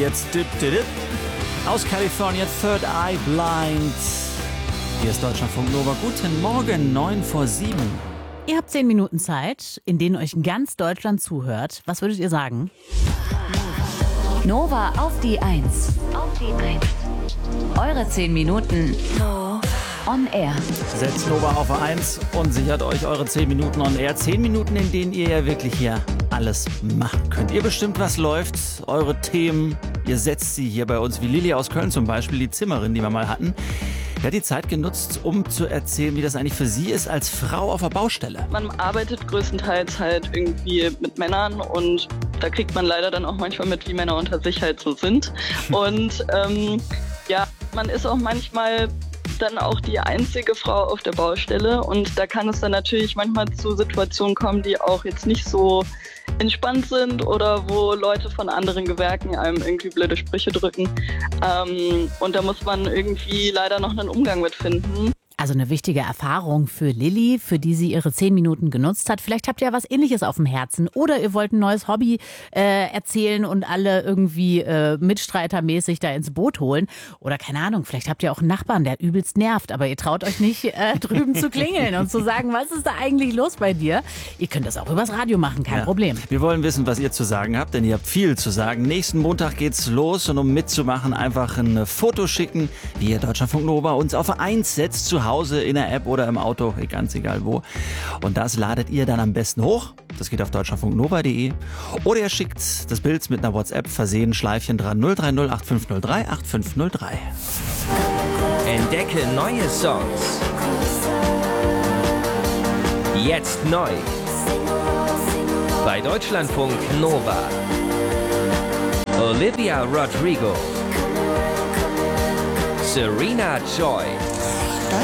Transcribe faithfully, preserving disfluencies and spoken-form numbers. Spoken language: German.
jetzt dip, dip, dip. Aus Kalifornien, Third Eye Blind. Hier ist Deutschlandfunk Nova. Guten Morgen, neun vor sieben. Ihr habt zehn Minuten Zeit, in denen euch ganz Deutschland zuhört. Was würdet ihr sagen? Nova auf die Eins. Auf die Eins. Eure zehn Minuten on air. Setzt Nova auf eins und sichert euch eure zehn Minuten on air. zehn Minuten, in denen ihr ja wirklich hier alles machen könnt. Ihr bestimmt, was läuft, eure Themen. Ihr setzt sie hier bei uns, wie Lilly aus Köln zum Beispiel, die Zimmerin, die wir mal hatten. Die hat die Zeit genutzt, um zu erzählen, wie das eigentlich für sie ist als Frau auf der Baustelle. Man arbeitet größtenteils halt irgendwie mit Männern und da kriegt man leider dann auch manchmal mit, wie Männer unter sich halt so sind. Und ähm, ja, man ist auch manchmal dann auch die einzige Frau auf der Baustelle und da kann es dann natürlich manchmal zu Situationen kommen, die auch jetzt nicht so entspannt sind oder wo Leute von anderen Gewerken einem irgendwie blöde Sprüche drücken. Ähm, und da muss man irgendwie leider noch einen Umgang mit finden. Also eine wichtige Erfahrung für Lilly, für die sie ihre zehn Minuten genutzt hat. Vielleicht habt ihr ja was Ähnliches auf dem Herzen oder ihr wollt ein neues Hobby äh, erzählen und alle irgendwie äh, mitstreitermäßig da ins Boot holen. Oder keine Ahnung, vielleicht habt ihr auch einen Nachbarn, der übelst nervt, aber ihr traut euch nicht äh, drüben zu klingeln und zu sagen, was ist da eigentlich los bei dir? Ihr könnt das auch übers Radio machen, kein Ja. Problem. Wir wollen wissen, was ihr zu sagen habt, denn ihr habt viel zu sagen. Nächsten Montag geht's los und um mitzumachen, einfach ein Foto schicken, wie ihr Deutschlandfunk Nova uns auf eins setzt, zu Hause, in der App oder im Auto, ganz egal wo. Und das ladet ihr dann am besten hoch. Das geht auf deutschlandfunk nova punkt de. Oder ihr schickt das Bild mit einer WhatsApp versehen, Schleifchen dran, null drei null acht fünf null drei acht fünf null drei. Entdecke neue Songs. Jetzt neu. Bei Deutschlandfunk Nova. Olivia Rodrigo. Serena Joy.